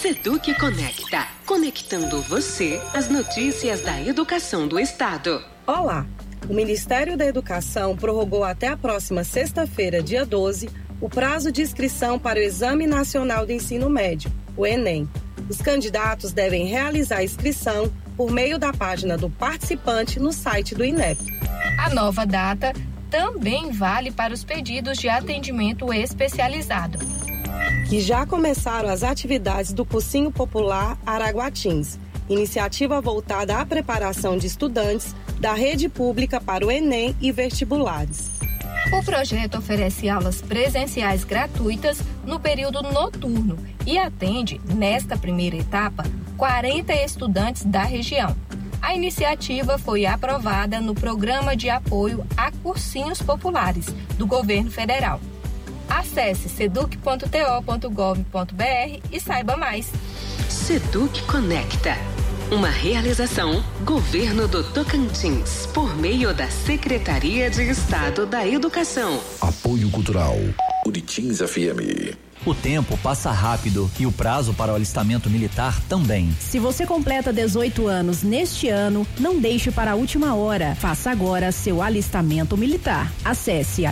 Seduc Conecta, conectando você às notícias da educação do Estado. Olá! O Ministério da Educação prorrogou até a próxima sexta-feira, dia 12, o prazo de inscrição para o Exame Nacional do Ensino Médio, o Enem. Os candidatos devem realizar a inscrição por meio da página do participante no site do INEP. A nova data também vale para os pedidos de atendimento especializado. Que já começaram as atividades do Cursinho Popular Araguatins, iniciativa voltada à preparação de estudantes da rede pública para o Enem e vestibulares. O projeto oferece aulas presenciais gratuitas no período noturno e atende, nesta primeira etapa, 40 estudantes da região. A iniciativa foi aprovada no Programa de Apoio a Cursinhos Populares do Governo Federal. Acesse seduc.to.gov.br e saiba mais. Seduc Conecta, uma realização Governo do Tocantins, por meio da Secretaria de Estado da Educação. Apoio Cultural, Unitins FM. O tempo passa rápido e o prazo para o alistamento militar também. Se você completa 18 anos neste ano, não deixe para a última hora. Faça agora seu alistamento militar. Acesse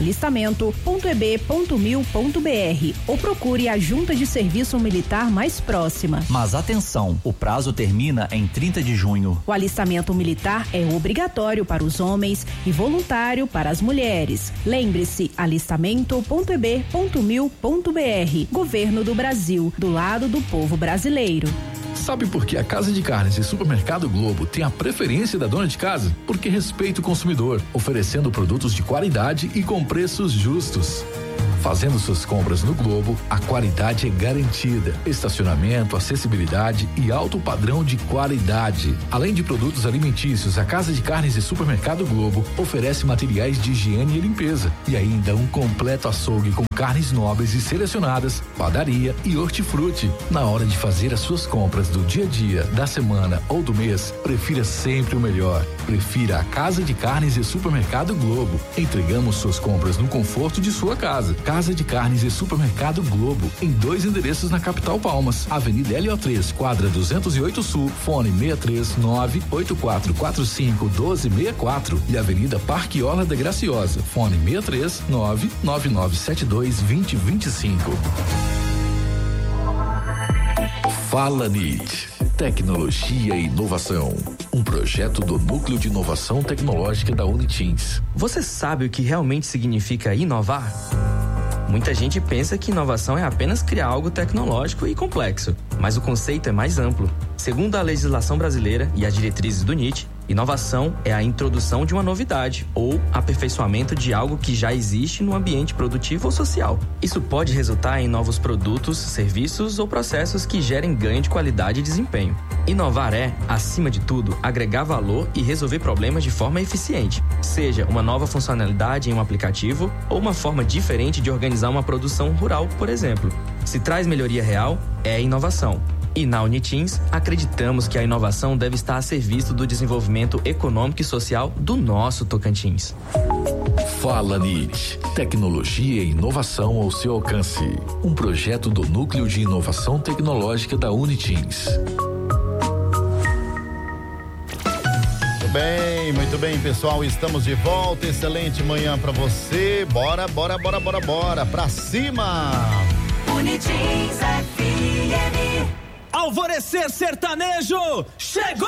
alistamento.eb.mil.br ou procure a Junta de Serviço Militar mais próxima. Mas atenção, o prazo termina em 30 de junho. O alistamento militar é obrigatório para os homens e voluntário para as mulheres. Lembre-se, alistamento.eb.mil.br. Governo do Brasil, do lado do povo brasileiro. Sabe por que a Casa de Carnes e Supermercado Globo tem a preferência da dona de casa? Porque respeita o consumidor, oferecendo produtos de qualidade e com preços justos. Fazendo suas compras no Globo, a qualidade é garantida. Estacionamento, acessibilidade e alto padrão de qualidade. Além de produtos alimentícios, a Casa de Carnes e Supermercado Globo oferece materiais de higiene e limpeza e ainda um completo açougue com carnes nobres e selecionadas, padaria e hortifruti. Na hora de fazer as suas compras do dia a dia, da semana ou do mês, prefira sempre o melhor. Prefira a Casa de Carnes e Supermercado Globo. Entregamos suas compras no conforto de sua casa. Casa de Carnes e Supermercado Globo, em 2 endereços na capital Palmas, Avenida LO3, quadra 208 Sul, fone 639-8445-1264 e Avenida Parque Orla da Graciosa, fone 639-9972-2025. Fala NIT, tecnologia e inovação, um projeto do Núcleo de Inovação Tecnológica da Unitins. Você sabe o que realmente significa inovar? Muita gente pensa que inovação é apenas criar algo tecnológico e complexo, mas o conceito é mais amplo. Segundo a legislação brasileira e as diretrizes do NIT, inovação é a introdução de uma novidade ou aperfeiçoamento de algo que já existe no ambiente produtivo ou social. Isso pode resultar em novos produtos, serviços ou processos que gerem ganho de qualidade e desempenho. Inovar é, acima de tudo, agregar valor e resolver problemas de forma eficiente, seja uma nova funcionalidade em um aplicativo ou uma forma diferente de organizar uma produção rural, por exemplo. Se traz melhoria real, é inovação. E na Unitins, acreditamos que a inovação deve estar a serviço do desenvolvimento econômico e social do nosso Tocantins. Fala NIT, tecnologia e inovação ao seu alcance. Um projeto do Núcleo de Inovação Tecnológica da Unitins. Muito bem, pessoal, estamos de volta. Excelente manhã pra você. Bora pra cima. Unitins FM. Alvorecer Sertanejo chegou!